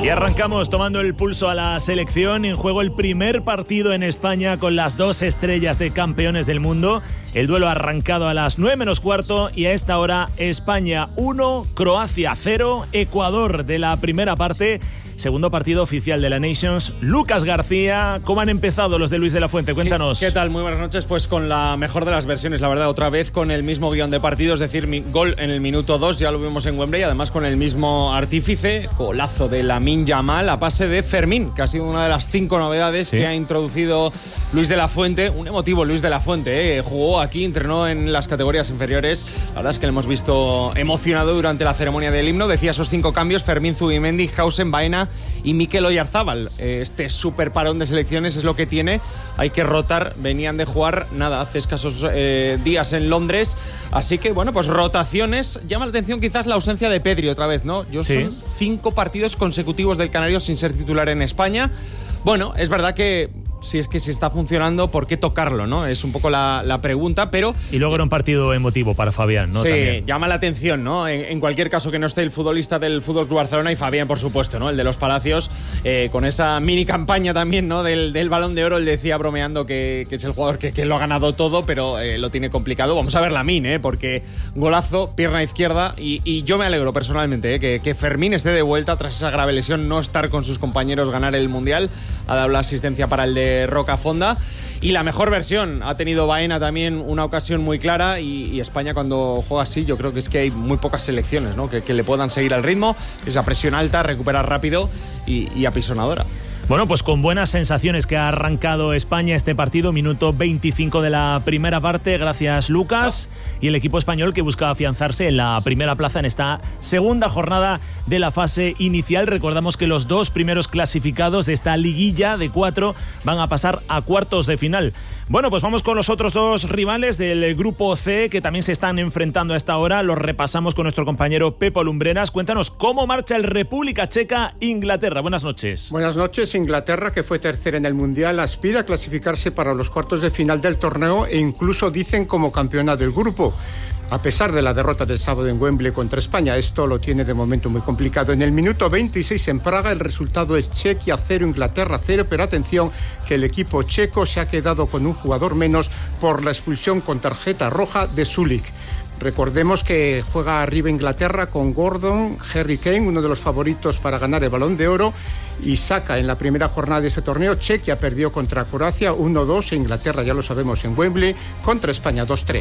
Y arrancamos tomando el pulso a la selección. En juego el primer partido en España con las dos estrellas de campeones del mundo. El duelo ha arrancado a las 9 menos cuarto y a esta hora España 1, Croacia 0, Ecuador de la primera parte. Segundo partido oficial de la Nations. Lucas García, ¿cómo han empezado los de Luis de la Fuente? Cuéntanos. ¿Qué tal? Muy buenas noches. Pues con la mejor de las versiones, la verdad, otra vez con el mismo guión de partido, es decir, gol en el minuto 2, ya lo vimos en Wembley, además con el mismo artífice, golazo de Lamine Yamal a pase de Fermín, que ha sido una de las 5 novedades que ha introducido Luis de la Fuente. Un emotivo Luis de la Fuente, jugó aquí, entrenó en las categorías inferiores. La verdad es que le hemos visto emocionado durante la ceremonia del himno. Decía esos 5 cambios: Fermín, Zubimendi, Hausen, Baena y Mikel Oyarzábal. Este super parón de selecciones es lo que tiene. Hay que rotar. Venían de jugar, hace escasos días en Londres. Así que, bueno, pues rotaciones. Llama la atención quizás la ausencia de Pedri otra vez, ¿no? Son 5 partidos consecutivos del Canario sin ser titular en España. Bueno, es verdad que si es que se está funcionando, ¿por qué tocarlo, no? Es un poco la pregunta, pero... Y luego era un partido emotivo para Fabián, ¿no? Sí, también llama la atención, ¿no? En cualquier caso que no esté el futbolista del FC Barcelona y Fabián, por supuesto, ¿no? El de los Palacios, con esa mini campaña también, ¿no? Del Balón de Oro. Él decía bromeando que es el jugador que lo ha ganado todo, pero lo tiene complicado. Vamos a ver Lamine, porque golazo, pierna izquierda, y yo me alegro personalmente, que Fermín esté de vuelta tras esa grave lesión, no estar con sus compañeros, ganar el Mundial. Ha dado la asistencia para el de Rocafonda. Y la mejor versión ha tenido Baena también, una ocasión muy clara, y España cuando juega así, yo creo que es que hay muy pocas selecciones, ¿no? que le puedan seguir al ritmo, esa presión alta, recuperar rápido y apisonadora. Bueno, pues con buenas sensaciones que ha arrancado España este partido, minuto 25 de la primera parte, gracias Lucas, y el equipo español que busca afianzarse en la primera plaza en esta segunda jornada de la fase inicial. Recordamos que los 2 primeros clasificados de esta liguilla de 4 van a pasar a cuartos de final. Bueno, pues vamos con los otros 2 rivales del grupo C que también se están enfrentando a esta hora. Los repasamos con nuestro compañero Pepo Lumbreras. Cuéntanos cómo marcha el República Checa-Inglaterra. Buenas noches. Buenas noches. Inglaterra, que fue tercera en el Mundial, aspira a clasificarse para los cuartos de final del torneo e incluso dicen como campeona del grupo. A pesar de la derrota del sábado en Wembley contra España, esto lo tiene de momento muy complicado. En el minuto 26 en Praga el resultado es Chequia 0, Inglaterra 0, pero atención que el equipo checo se ha quedado con un jugador menos por la expulsión con tarjeta roja de Sulik. Recordemos que juega arriba Inglaterra con Gordon, Harry Kane, uno de los favoritos para ganar el Balón de Oro, y saca en la primera jornada de ese torneo. Chequia perdió contra Croacia 1-2, e Inglaterra, ya lo sabemos, en Wembley contra España 2-3.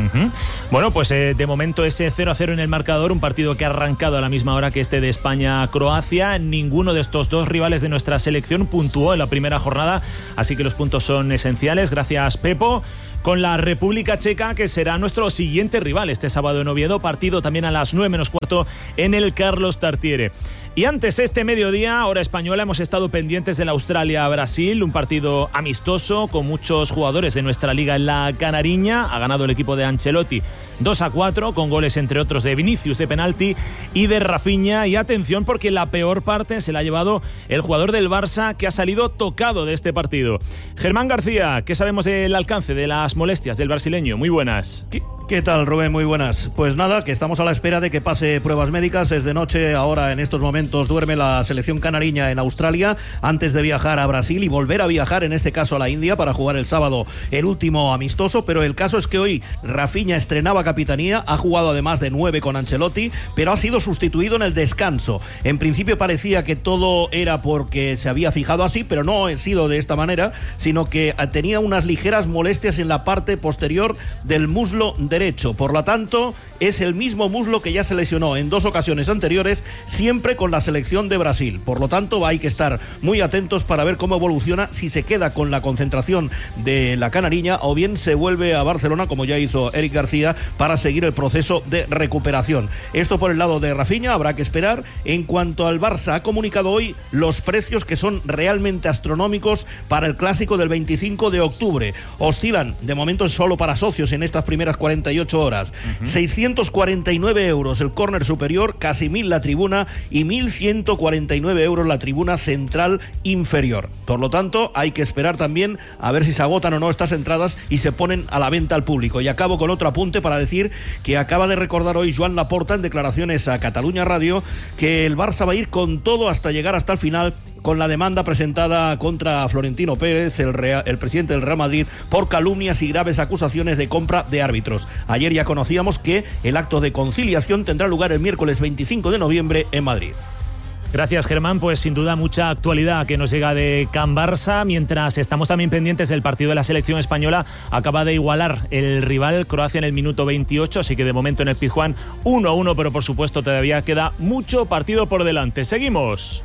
Bueno, pues de momento ese 0-0 en el marcador, un partido que ha arrancado a la misma hora que este de España-Croacia. Ninguno de estos 2 rivales de nuestra selección puntuó en la primera jornada, así que los puntos son esenciales. Gracias, Pepo. Con la República Checa, que será nuestro siguiente rival este sábado en Oviedo, partido también a las 9 menos cuarto en el Carlos Tartiere. Y antes, este mediodía, hora española, hemos estado pendientes del Australia-Brasil, un partido amistoso con muchos jugadores de nuestra liga en la Canariña. Ha ganado el equipo de Ancelotti 2-4, con goles entre otros de Vinicius de penalti y de Rafinha. Y atención, porque la peor parte se la ha llevado el jugador del Barça, que ha salido tocado de este partido. Germán García, ¿qué sabemos del alcance de las molestias del brasileño? Muy buenas. ¿Qué tal, Rubén? Muy buenas. Pues nada, que estamos a la espera de que pase pruebas médicas. Es de noche, ahora en estos momentos duerme la selección canariña en Australia antes de viajar a Brasil y volver a viajar, en este caso a la India, para jugar el sábado el último amistoso. Pero el caso es que hoy Rafinha estrenaba capitanía, ha jugado además de 9 con Ancelotti, pero ha sido sustituido en el descanso. En principio parecía que todo era porque se había fijado así, pero no ha sido de esta manera, sino que tenía unas ligeras molestias en la parte posterior del muslo derecho. Por lo tanto, es el mismo muslo que ya se lesionó en 2 ocasiones anteriores, siempre con la selección de Brasil. Por lo tanto, hay que estar muy atentos para ver cómo evoluciona, si se queda con la concentración de la canariña o bien se vuelve a Barcelona, como ya hizo Eric García, para seguir el proceso de recuperación. Esto por el lado de Rafinha, habrá que esperar. En cuanto al Barça, ha comunicado hoy los precios, que son realmente astronómicos para el clásico del 25 de octubre. Oscilan, de momento solo para socios en estas primeras 48 horas. 649 euros el córner superior, casi 1.000 la tribuna y 1.149 euros la tribuna central inferior. Por lo tanto, hay que esperar también a ver si se agotan o no estas entradas y se ponen a la venta al público. Y acabo con otro apunte para decir que acaba de recordar hoy Joan Laporta en declaraciones a Catalunya Radio que el Barça va a ir con todo hasta llegar hasta el final con la demanda presentada contra Florentino Pérez, el presidente del Real Madrid, por calumnias y graves acusaciones de compra de árbitros. Ayer ya conocíamos que el acto de conciliación tendrá lugar el miércoles 25 de noviembre en Madrid. Gracias, Germán. Pues sin duda mucha actualidad que nos llega de Can Barça, mientras estamos también pendientes del partido de la selección española. Acaba de igualar el rival Croacia en el minuto 28, así que de momento en el Pizjuán 1-1, pero por supuesto todavía queda mucho partido por delante. Seguimos.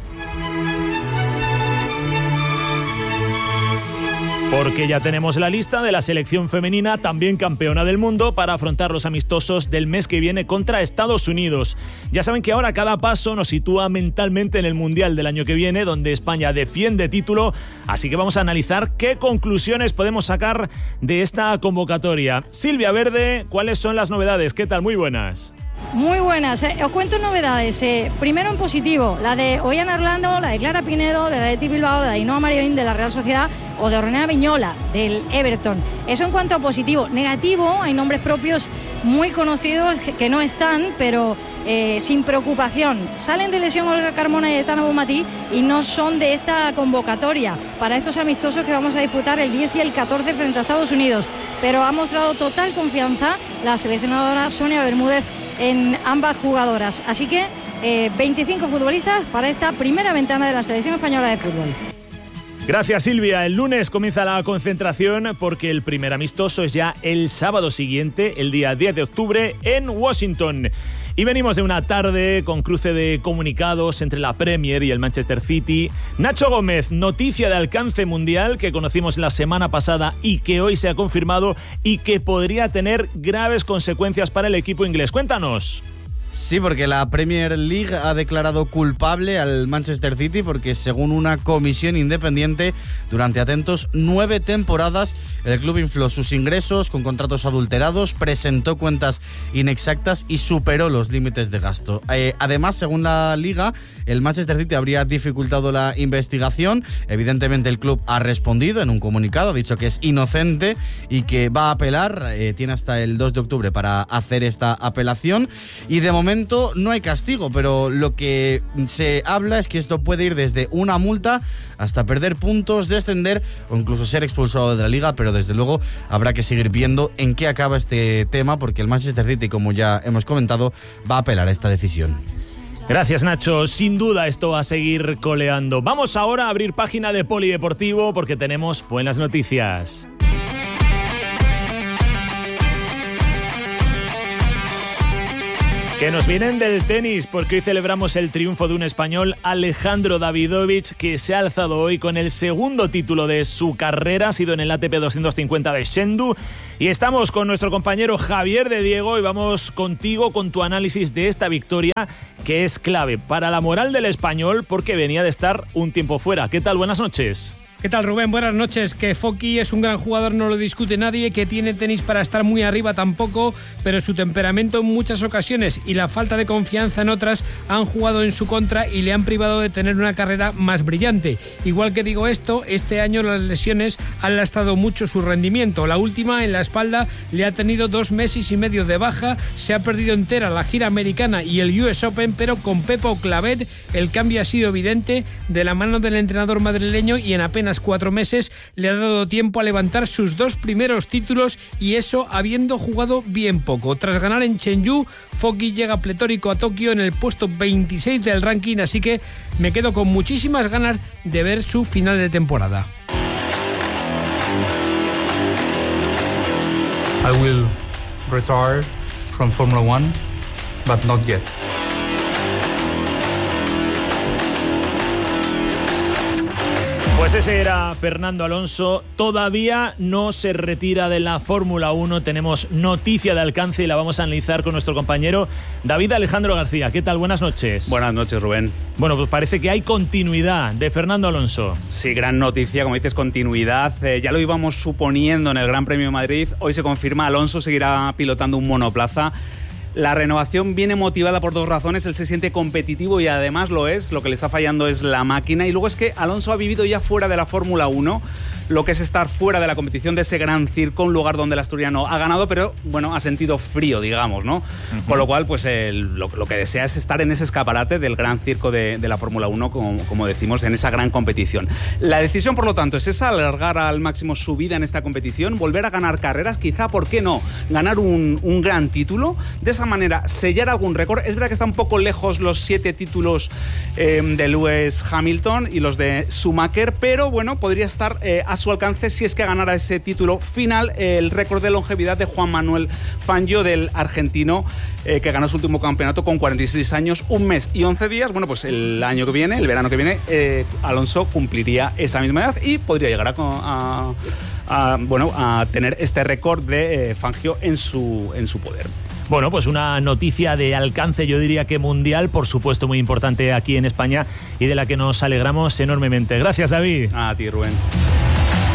Porque ya tenemos la lista de la selección femenina, también campeona del mundo, para afrontar los amistosos del mes que viene contra Estados Unidos. Ya saben que ahora cada paso nos sitúa mentalmente en el Mundial del año que viene, donde España defiende título, así que vamos a analizar qué conclusiones podemos sacar de esta convocatoria. Silvia Verde, ¿cuáles son las novedades? ¿Qué tal? Muy buenas. Muy buenas, os cuento novedades. Primero en positivo, la de Ollana Orlando, la de Clara Pinedo, de la de Bilbao, de Ainhoa Marín de la Real Sociedad o de Ornella Viñola del Everton. Eso en cuanto a positivo. Negativo, hay nombres propios muy conocidos que no están, pero sin preocupación. Salen de lesión Olga Carmona y Aitana Bonmatí y no son de esta convocatoria para estos amistosos que vamos a disputar el 10 y el 14 frente a Estados Unidos. Pero ha mostrado total confianza la seleccionadora Sonia Bermúdez en ambas jugadoras. Así que 25 futbolistas para esta primera ventana de la selección española de fútbol. Gracias, Silvia. El lunes comienza la concentración porque el primer amistoso es ya el sábado siguiente, el día 10 de octubre, en Washington. Y venimos de una tarde con cruce de comunicados entre la Premier y el Manchester City. Nacho Gómez, noticia de alcance mundial que conocimos la semana pasada y que hoy se ha confirmado y que podría tener graves consecuencias para el equipo inglés. Cuéntanos. Sí, porque la Premier League ha declarado culpable al Manchester City porque, según una comisión independiente, durante, atentos, 9 temporadas el club infló sus ingresos con contratos adulterados, presentó cuentas inexactas y superó los límites de gasto. Además, según la Liga, el Manchester City habría dificultado la investigación. Evidentemente, el club ha respondido en un comunicado, ha dicho que es inocente y que va a apelar. Tiene hasta el 2 de octubre para hacer esta apelación y, de momento, no hay castigo, pero lo que se habla es que esto puede ir desde una multa hasta perder puntos, descender o incluso ser expulsado de la liga, pero desde luego habrá que seguir viendo en qué acaba este tema, porque el Manchester City, como ya hemos comentado, va a apelar a esta decisión. Gracias, Nacho. Sin duda esto va a seguir coleando. Vamos ahora a abrir página de Polideportivo porque tenemos buenas noticias. Que nos vienen del tenis, porque hoy celebramos el triunfo de un español, Alejandro Davidovich, que se ha alzado hoy con el segundo título de su carrera, ha sido en el ATP 250 de Chengdu. Y estamos con nuestro compañero Javier de Diego y vamos contigo con tu análisis de esta victoria, que es clave para la moral del español porque venía de estar un tiempo fuera. ¿Qué tal? Buenas noches. ¿Qué tal, Rubén? Buenas noches. Que Foki es un gran jugador, no lo discute nadie, que tiene tenis para estar muy arriba tampoco, pero su temperamento en muchas ocasiones y la falta de confianza en otras han jugado en su contra y le han privado de tener una carrera más brillante. Igual que digo esto, este año las lesiones han lastrado mucho su rendimiento. La última, en la espalda, le ha tenido 2 meses y medio de baja, se ha perdido entera la gira americana y el US Open, pero con Pepo Clavet el cambio ha sido evidente de la mano del entrenador madrileño y en apenas 4 meses le ha dado tiempo a levantar sus 2 primeros títulos y eso habiendo jugado bien poco. Tras ganar en Chengdu, Foki llega pletórico a Tokio en el puesto 26 del ranking, así que me quedo con muchísimas ganas de ver su final de temporada. I will retire from Formula One, but not yet. Pues ese era Fernando Alonso. Todavía no se retira de la Fórmula 1. Tenemos noticia de alcance y la vamos a analizar con nuestro compañero David Alejandro García. ¿Qué tal? Buenas noches. Buenas noches, Rubén. Bueno, pues parece que hay continuidad de Fernando Alonso. Sí, gran noticia, como dices, continuidad. Ya lo íbamos suponiendo en el Gran Premio de Madrid. Hoy se confirma, Alonso seguirá pilotando un monoplaza. La renovación viene motivada por 2 razones. Él se siente competitivo y además lo es. Lo que le está fallando es la máquina. Y luego es que Alonso ha vivido ya fuera de la Fórmula 1. lo que es estar fuera de la competición de ese gran circo, un lugar donde el asturiano ha ganado, pero bueno, ha sentido frío, digamos, ¿no? Con lo cual, pues lo que desea es estar en ese escaparate del gran circo de la Fórmula 1, como decimos, en esa gran competición. La decisión, por lo tanto, es esa, alargar al máximo su vida en esta competición, volver a ganar carreras, quizá, ¿por qué no?, ganar un gran título, de esa manera sellar algún récord. Es verdad que está un poco lejos los 7 títulos de Lewis Hamilton y los de Schumacher, pero bueno, podría estar a su alcance si es que ganara ese título final, el récord de longevidad de Juan Manuel Fangio, del argentino, que ganó su último campeonato con 46 años, 1 mes y 11 días. Bueno, pues el año que viene, el verano que viene, Alonso cumpliría esa misma edad y podría llegar a tener este récord de Fangio en su poder. Bueno, pues una noticia de alcance, yo diría que mundial, por supuesto muy importante aquí en España y de la que nos alegramos enormemente. Gracias, David. A ti, Rubén.